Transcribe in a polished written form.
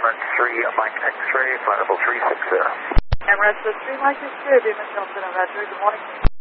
Emirates 3 Mike X-ray, flight level 360. Emirates 3 Mike X-ray, Beaman Johnson and Roger, good morning.